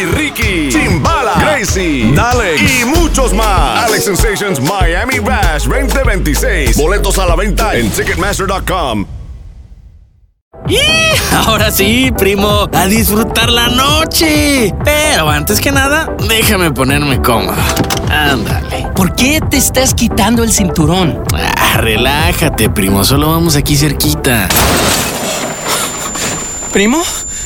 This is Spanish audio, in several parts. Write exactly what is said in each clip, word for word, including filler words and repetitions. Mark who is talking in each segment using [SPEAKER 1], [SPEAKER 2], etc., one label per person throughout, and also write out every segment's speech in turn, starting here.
[SPEAKER 1] Ricky, Chimbala, Gracie, Dale y muchos más. Alex Sensations Miami Bash veinte veintiséis. Boletos a la venta en Ticketmaster punto com.
[SPEAKER 2] ¡Y! Ahora sí, primo, a disfrutar la noche. Pero antes que nada, déjame ponerme cómodo. Ándale.
[SPEAKER 3] ¿Por qué te estás quitando el cinturón?
[SPEAKER 2] Ah, relájate, primo, solo vamos aquí cerquita.
[SPEAKER 3] ¿Primo?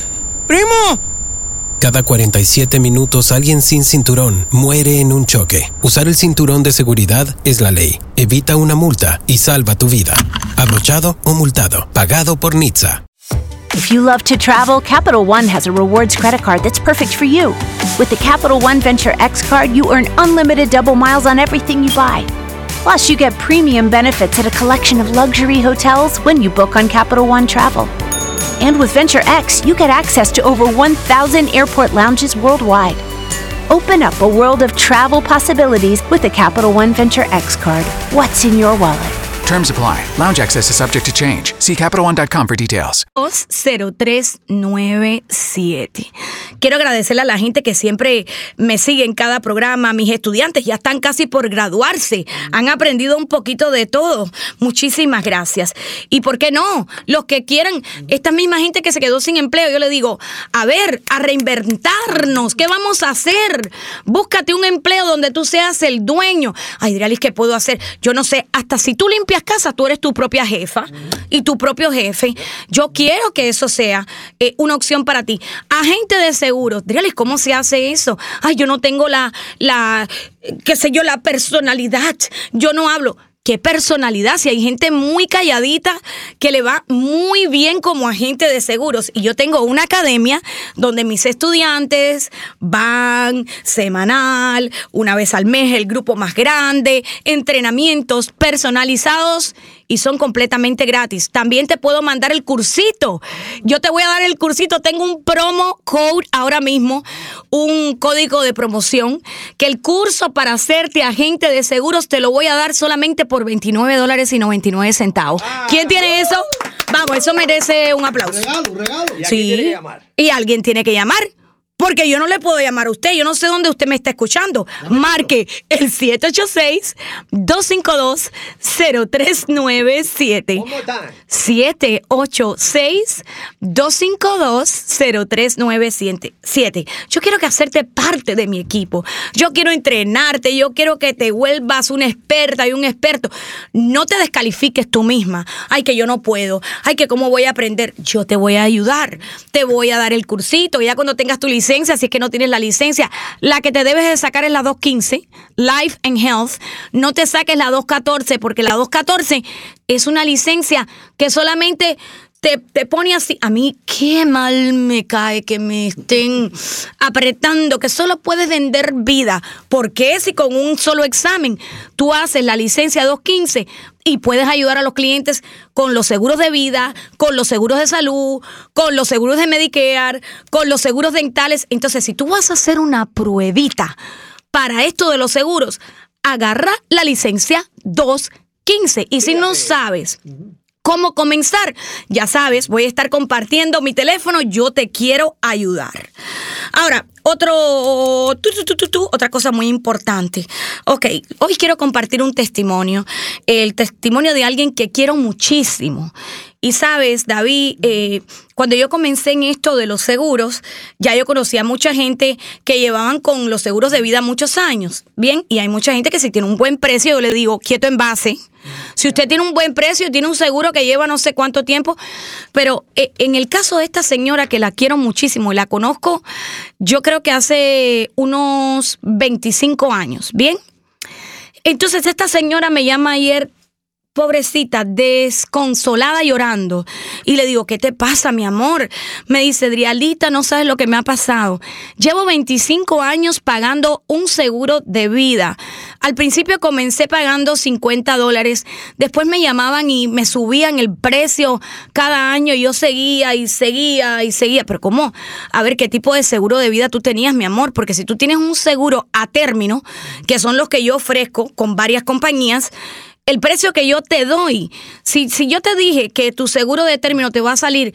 [SPEAKER 3] ¡Primo!
[SPEAKER 4] Cada cuarenta y siete minutos alguien sin cinturón muere en un choque. Usar el cinturón de seguridad es la ley. Evita una multa y salva tu vida. Abrochado o multado. Pagado por N H T S A.
[SPEAKER 5] If you love to travel, Capital One has a rewards credit card that's perfect for you. With the Capital One Venture X card, you earn unlimited double miles on everything you buy. Plus, you get premium benefits at a collection of luxury hotels when you book on Capital One Travel. And with Venture X, you get access to over one thousand airport lounges worldwide. Open up a world of travel possibilities with the Capital One Venture X card. What's in your wallet?
[SPEAKER 6] Terms apply. Lounge access is subject to change. See Capital One dot com for details.
[SPEAKER 7] dos cero tres nueve siete. Quiero agradecerle a la gente que siempre me sigue en cada programa. Mis estudiantes ya están casi por graduarse. Han aprendido un poquito de todo. Muchísimas gracias. Y por qué no, los que quieran, esta misma gente que se quedó sin empleo, yo le digo, a ver, a reinventarnos. ¿Qué vamos a hacer? Búscate un empleo donde tú seas el dueño. Ay, Drialis, ¿qué puedo hacer? Yo no sé, hasta si tú limpias casa, tú eres tu propia jefa y tu propio jefe. Yo quiero que eso sea eh, una opción para ti. Agente de seguros, dígales cómo se hace eso. Ay, yo no tengo la, la, qué sé yo, la personalidad. Yo no hablo. ¿Qué personalidad? Si hay gente muy calladita que le va muy bien como agente de seguros. Y yo tengo una academia donde mis estudiantes van semanal, una vez al mes, el grupo más grande, entrenamientos personalizados y son completamente gratis. También te puedo mandar el cursito. Yo te voy a dar el cursito. Tengo un promo code ahora mismo, un código de promoción, que el curso para hacerte agente de seguros te lo voy a dar solamente por veintinueve dólares y noventa y nueve centavos. ¿Quién tiene eso? Vamos, eso merece un aplauso.
[SPEAKER 8] Un regalo, un regalo.
[SPEAKER 7] Y sí. Tiene que llamar. Y alguien tiene que llamar. Porque yo no le puedo llamar a usted. Yo no sé dónde usted me está escuchando. Marque el siete ocho seis, dos cinco dos, cero tres nueve siete. siete ocho seis, dos cinco dos, cero tres nueve siete. Yo quiero que hacerte parte de mi equipo. Yo quiero entrenarte. Yo quiero que te vuelvas una experta y un experto. No te descalifiques tú misma. Ay, que yo no puedo. Ay, que cómo voy a aprender. Yo te voy a ayudar. Te voy a dar el cursito. Ya cuando tengas tu licencia, si es que no tienes la licencia, la que te debes de sacar es la dos quince, Life and Health. No te saques la dos catorce, porque la dos catorce es una licencia que solamente te, te pone así. A mí qué mal me cae que me estén apretando, que solo puedes vender vida. Porque si con un solo examen tú haces la licencia dos quince y puedes ayudar a los clientes con los seguros de vida, con los seguros de salud, con los seguros de Medicare, con los seguros dentales. Entonces, si tú vas a hacer una pruebita para esto de los seguros, agarra la licencia dos quince. Y si no sabes cómo comenzar, ya sabes, voy a estar compartiendo mi teléfono. Yo te quiero ayudar. Ahora, otro, tu, tu, tu, tu, tu, otra cosa muy importante. Ok, hoy quiero compartir un testimonio, el testimonio de alguien que quiero muchísimo. Y sabes, David, eh, cuando yo comencé en esto de los seguros, ya yo conocía a mucha gente que llevaban con los seguros de vida muchos años. Bien, y hay mucha gente que si tiene un buen precio, yo le digo, quieto en base. Si usted tiene un buen precio, tiene un seguro que lleva no sé cuánto tiempo. Pero eh, en el caso de esta señora, que la quiero muchísimo y la conozco, yo creo que hace unos veinticinco años. Bien, entonces esta señora me llama ayer, pobrecita, desconsolada, llorando. Y le digo, ¿qué te pasa, mi amor? Me dice, Drialita, no sabes lo que me ha pasado. Llevo veinticinco años pagando un seguro de vida. Al principio comencé pagando cincuenta dólares. Después me llamaban y me subían el precio cada año. Y yo seguía y seguía y seguía. Pero ¿cómo? A ver, ¿qué tipo de seguro de vida tú tenías, mi amor? Porque si tú tienes un seguro a término, que son los que yo ofrezco con varias compañías, el precio que yo te doy, si, si yo te dije que tu seguro de término te va a salir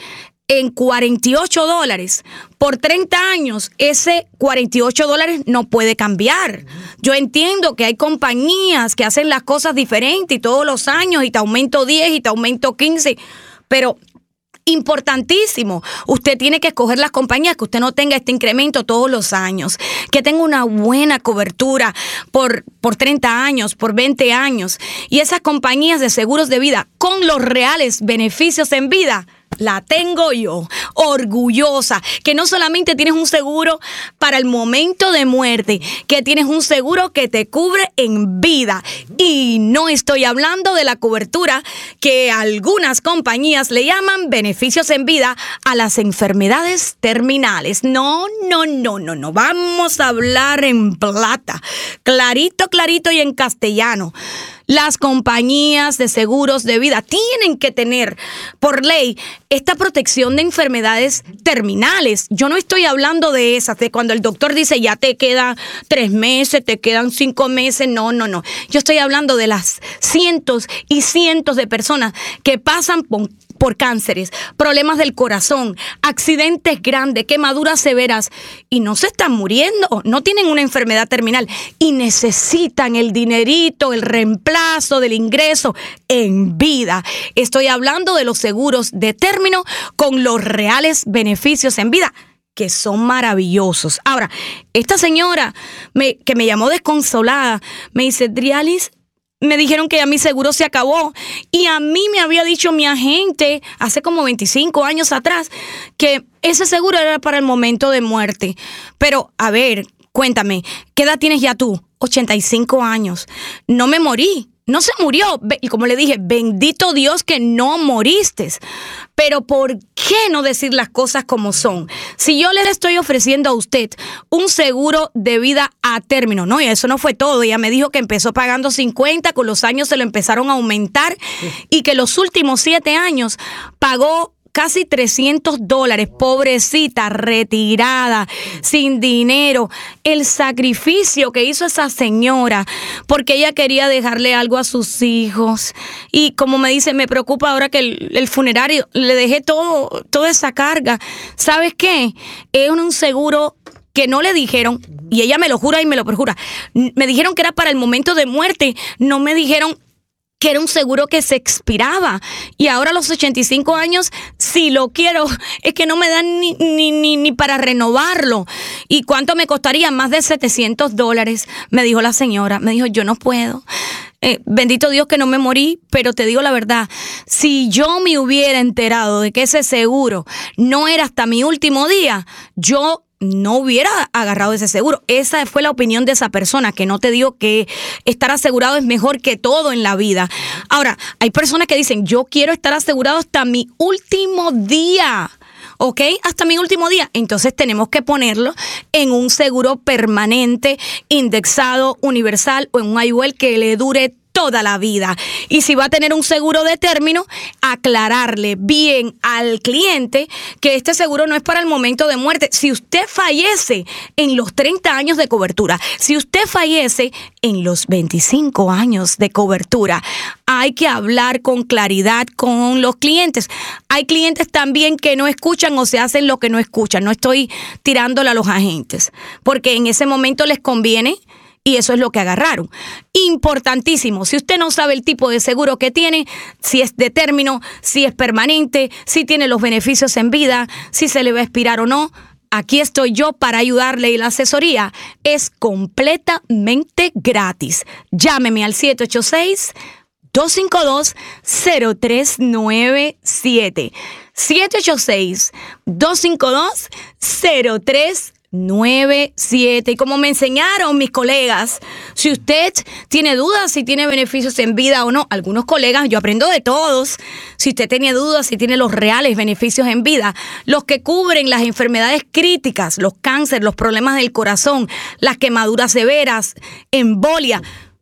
[SPEAKER 7] en cuarenta y ocho dólares por treinta años, ese cuarenta y ocho dólares no puede cambiar. Yo entiendo que hay compañías que hacen las cosas diferentes y todos los años y te aumento diez y te aumento quince, pero importantísimo, usted tiene que escoger las compañías que usted no tenga este incremento todos los años, que tenga una buena cobertura por, por treinta años, por veinte años, y esas compañías de seguros de vida con los reales beneficios en vida, la tengo yo, orgullosa, que no solamente tienes un seguro para el momento de muerte, que tienes un seguro que te cubre en vida. Y no estoy hablando de la cobertura que algunas compañías le llaman beneficios en vida a las enfermedades terminales. No, no, no, no, no. Vamos a hablar en plata, clarito, clarito y en castellano. Las compañías de seguros de vida tienen que tener, por ley, esta protección de enfermedades terminales. Yo no estoy hablando de esas, de cuando el doctor dice ya te quedan tres meses, te quedan cinco meses. No, no, no. Yo estoy hablando de las cientos y cientos de personas que pasan por por cánceres, problemas del corazón, accidentes grandes, quemaduras severas y no se están muriendo, no tienen una enfermedad terminal y necesitan el dinerito, el reemplazo del ingreso en vida. Estoy hablando de los seguros de término con los reales beneficios en vida, que son maravillosos. Ahora, esta señora me, que me llamó desconsolada, me dice, Drialis, me dijeron que ya mi seguro se acabó y a mí me había dicho mi agente hace como veinticinco años atrás que ese seguro era para el momento de muerte. Pero, a ver, cuéntame, ¿qué edad tienes ya tú? ochenta y cinco años. No me morí. No se murió. Y como le dije, bendito Dios que no moriste. Pero ¿por qué no decir las cosas como son? Si yo le estoy ofreciendo a usted un seguro de vida a término, no, y eso no fue todo. Ella me dijo que empezó pagando cincuenta, con los años se lo empezaron a aumentar y que los últimos siete años pagó casi trescientos dólares, pobrecita, retirada, sin dinero. El sacrificio que hizo esa señora, porque ella quería dejarle algo a sus hijos. Y como me dice, me preocupa ahora que el, el funerario, le dejé todo, toda esa carga. ¿Sabes qué? Es un seguro que no le dijeron, y ella me lo jura y me lo perjura, me dijeron que era para el momento de muerte, no me dijeron que era un seguro que se expiraba. Y ahora a los ochenta y cinco años, si lo quiero, es que no me dan ni, ni, ni, ni para renovarlo. ¿Y cuánto me costaría? Más de setecientos dólares, me dijo la señora. Me dijo, yo no puedo. Eh, bendito Dios que no me morí, pero te digo la verdad, si yo me hubiera enterado de que ese seguro no era hasta mi último día, yo no hubiera agarrado ese seguro. Esa fue la opinión de esa persona, que no te digo que estar asegurado es mejor que todo en la vida. Ahora, hay personas que dicen, yo quiero estar asegurado hasta mi último día. ¿Ok? Hasta mi último día. Entonces tenemos que ponerlo en un seguro permanente, indexado, universal o en un I U L que le dure toda la vida. Y si va a tener un seguro de término, aclararle bien al cliente que este seguro no es para el momento de muerte. Si usted fallece en los treinta años de cobertura, si usted fallece en los veinticinco años de cobertura, hay que hablar con claridad con los clientes. Hay clientes también que no escuchan o se hacen lo que no escuchan. No estoy tirándole a los agentes, porque en ese momento les conviene. Y eso es lo que agarraron. Importantísimo. Si usted no sabe el tipo de seguro que tiene, si es de término, si es permanente, si tiene los beneficios en vida, si se le va a expirar o no, aquí estoy yo para ayudarle y la asesoría es completamente gratis. Llámeme al siete ocho seis, dos cinco dos, cero tres nueve siete. siete ocho seis, dos cinco dos, cero tres nueve siete. Y como me enseñaron mis colegas, si usted tiene dudas si tiene beneficios en vida o no, algunos colegas, yo aprendo de todos, si usted tiene dudas si tiene los reales beneficios en vida, los que cubren las enfermedades críticas, los cánceres, los problemas del corazón, las quemaduras severas, embolia,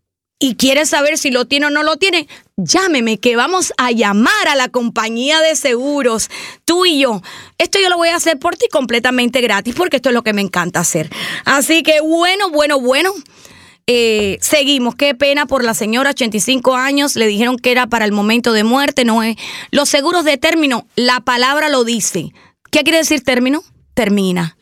[SPEAKER 7] y quiere saber si lo tiene o no lo tiene, llámeme, que vamos a llamar a la compañía de seguros, tú y yo. Esto yo lo voy a hacer por ti completamente gratis, porque esto es lo que me encanta hacer. Así que bueno, bueno, bueno. Eh, seguimos, qué pena por la señora, ochenta y cinco años, le dijeron que era para el momento de muerte, no es. Los seguros de término, la palabra lo dice. ¿Qué quiere decir término? Termina.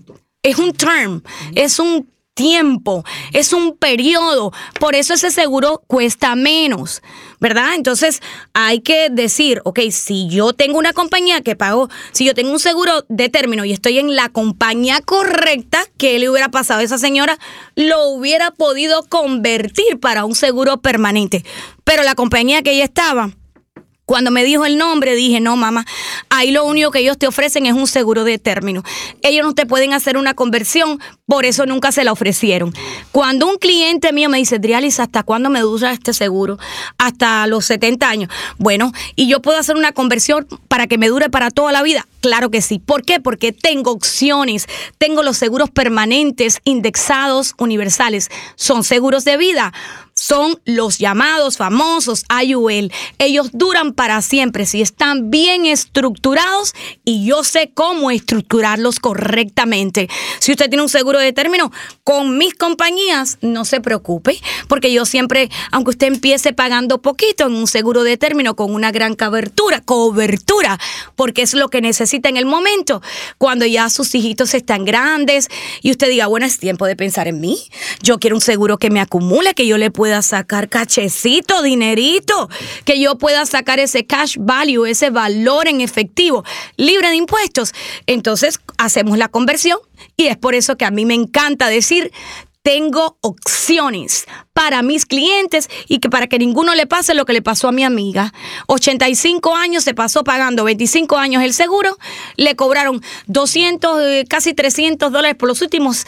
[SPEAKER 7] Es un term, es un tiempo, es un periodo, por eso ese seguro cuesta menos, ¿verdad? Entonces hay que decir, ok, si yo tengo una compañía que pago, si yo tengo un seguro de término y estoy en la compañía correcta, ¿qué le hubiera pasado a esa señora? Lo hubiera podido convertir para un seguro permanente, pero la compañía que ella estaba, cuando me dijo el nombre, dije, no, mamá, ahí lo único que ellos te ofrecen es un seguro de término. Ellos no te pueden hacer una conversión, por eso nunca se la ofrecieron. Cuando un cliente mío me dice, Drialis, ¿hasta cuándo me dura este seguro? Hasta los setenta años. Bueno, ¿y yo puedo hacer una conversión para que me dure para toda la vida? Claro que sí. ¿Por qué? Porque tengo opciones. Tengo los seguros permanentes, indexados, universales. Son seguros de vida. Son los llamados famosos I U L. Ellos duran para siempre si están bien estructurados y yo sé cómo estructurarlos correctamente. Si usted tiene un seguro de término con mis compañías, no se preocupe, porque yo siempre, aunque usted empiece pagando poquito en un seguro de término con una gran cobertura, cobertura, porque es lo que necesita en el momento, cuando ya sus hijitos están grandes y usted diga, bueno, es tiempo de pensar en mí. Yo quiero un seguro que me acumule, que yo le pueda sacar cachecito, dinerito, que yo pueda sacar ese cash value, ese valor en efectivo, libre de impuestos. Entonces hacemos la conversión y es por eso que a mí me encanta decir, tengo opciones para mis clientes y que para que ninguno le pase lo que le pasó a mi amiga. ochenta y cinco años, se pasó pagando veinticinco años el seguro, le cobraron doscientos, casi trescientos dólares por los últimos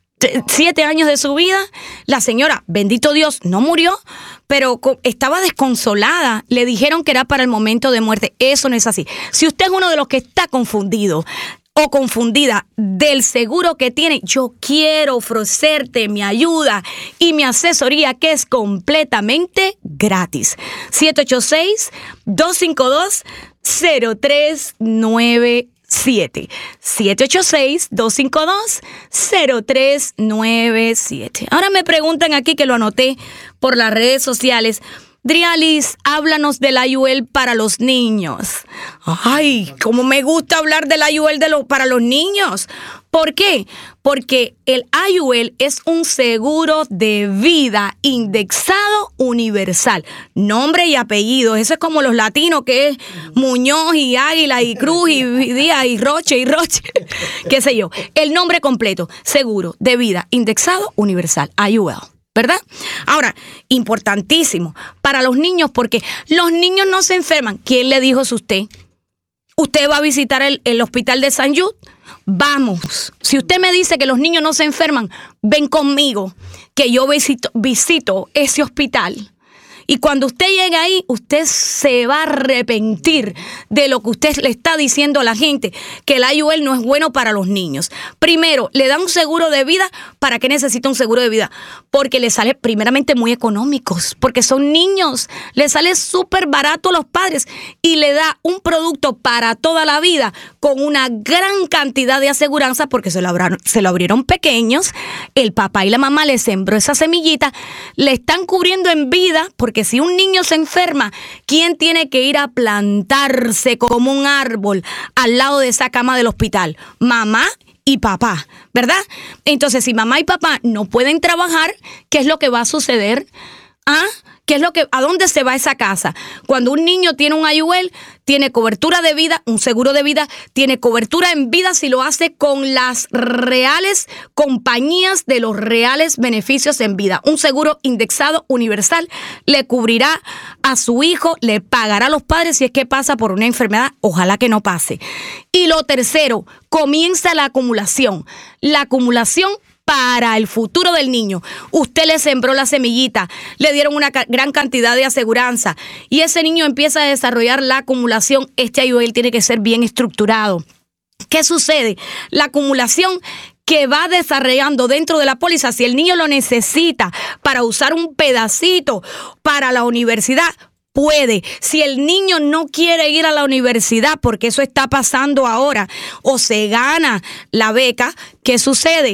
[SPEAKER 7] siete años de su vida. La señora, bendito Dios, no murió, pero estaba desconsolada. Le dijeron que era para el momento de muerte. Eso no es así. Si usted es uno de los que está confundido o confundida del seguro que tiene, yo quiero ofrecerte mi ayuda y mi asesoría, que es completamente gratis. siete ocho seis, dos cinco dos, cero tres nueve siete. siete ocho seis, dos cinco dos, cero tres nueve siete. Ahora me preguntan aquí, que lo anoté por las redes sociales, Drialis, háblanos del I U L para los niños. Ay, cómo me gusta hablar del I U L de lo, para los niños. ¿Por qué? Porque el I U L es un seguro de vida indexado universal. Nombre y apellido. Eso es como los latinos, que es Muñoz y Águila y Cruz y Díaz y Roche y Roche. Qué sé yo. El nombre completo. Seguro de vida indexado universal. I U L. ¿Verdad? Ahora, importantísimo para los niños, porque los niños no se enferman. ¿Quién le dijo eso a usted? ¿Usted va a visitar el, el hospital de San Jude? Vamos. Si usted me dice que los niños no se enferman, ven conmigo, que yo visito, visito ese hospital. Y cuando usted llegue ahí, usted se va a arrepentir de lo que usted le está diciendo a la gente, que el I U L no es bueno para los niños. Primero, le da un seguro de vida. ¿Para qué necesita un seguro de vida? Porque le sale primeramente muy económicos, porque son niños. Le sale súper barato a los padres y le da un producto para toda la vida con una gran cantidad de aseguranza, porque se lo, abrieron, se lo abrieron pequeños. El papá y la mamá le sembró esa semillita, le están cubriendo en vida, porque que si un niño se enferma, ¿quién tiene que ir a plantarse como un árbol al lado de esa cama del hospital? Mamá y papá, ¿verdad? Entonces, si mamá y papá no pueden trabajar, ¿qué es lo que va a suceder? ¿Ah? ¿Qué es lo que, a dónde se va esa casa? Cuando un niño tiene un I U L, tiene cobertura de vida, un seguro de vida, tiene cobertura en vida si lo hace con las reales compañías de los reales beneficios en vida. Un seguro indexado universal le cubrirá a su hijo, le pagará a los padres si es que pasa por una enfermedad, ojalá que no pase. Y lo tercero, comienza la acumulación. La acumulación para el futuro del niño. Usted le sembró la semillita, le dieron una ca- gran cantidad de aseguranza y ese niño empieza a desarrollar la acumulación. Este I U L tiene que ser bien estructurado. ¿Qué sucede? La acumulación que va desarrollando dentro de la póliza, si el niño lo necesita para usar un pedacito para la universidad, puede. Si el niño no quiere ir a la universidad, porque eso está pasando ahora, o se gana la beca, ¿qué sucede?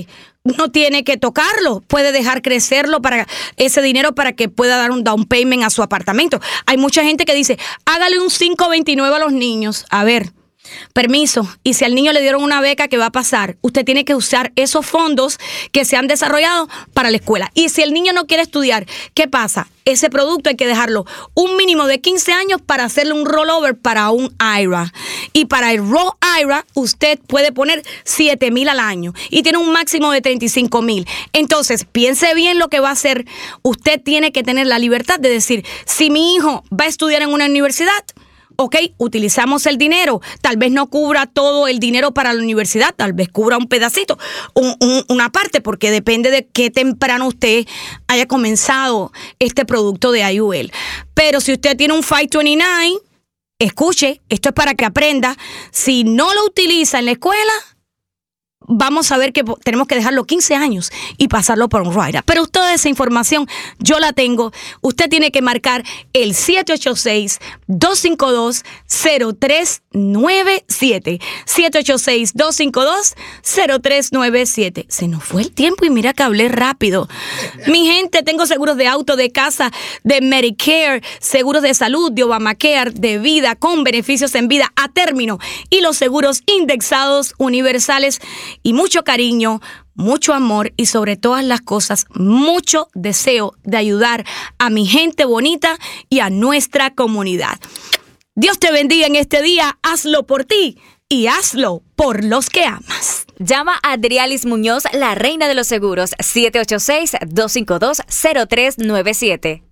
[SPEAKER 7] no tiene que tocarlo, puede dejar crecerlo para ese dinero para que pueda dar un down payment a su apartamento. Hay mucha gente que dice, hágale un cinco veintinueve a los niños. A ver, permiso, y si al niño le dieron una beca, ¿qué va a pasar? Usted tiene que usar esos fondos que se han desarrollado para la escuela. Y si el niño no quiere estudiar, ¿qué pasa? Ese producto hay que dejarlo un mínimo de quince años para hacerle un rollover para un I R A. Y para el Roth I R A, usted puede poner siete mil al año y tiene un máximo de treinta y cinco mil. Entonces, piense bien lo que va a hacer. Usted tiene que tener la libertad de decir, si mi hijo va a estudiar en una universidad, ok, utilizamos el dinero, tal vez no cubra todo el dinero para la universidad, tal vez cubra un pedacito, un, un, una parte, porque depende de qué temprano usted haya comenzado este producto de I U L. Pero si usted tiene un cinco veintinueve, escuche, esto es para que aprenda, si no lo utiliza en la escuela, vamos a ver que tenemos que dejarlo quince años y pasarlo por un rider. Pero toda esa información yo la tengo. Usted tiene que marcar el siete ocho seis, dos cinco dos, cero tres nueve siete. siete ocho seis, dos cinco dos, cero tres nueve siete. Se nos fue el tiempo y mira que hablé rápido. Mi gente, tengo seguros de auto, de casa, de Medicare, seguros de salud, de Obamacare, de vida, con beneficios en vida a término y los seguros indexados universales. Y mucho cariño, mucho amor y sobre todas las cosas, mucho deseo de ayudar a mi gente bonita y a nuestra comunidad. Dios te bendiga en este día, hazlo por ti y hazlo por los que amas.
[SPEAKER 8] Llama a Adrialis Muñoz, la reina de los seguros, siete ocho seis, dos cinco dos, cero tres nueve siete.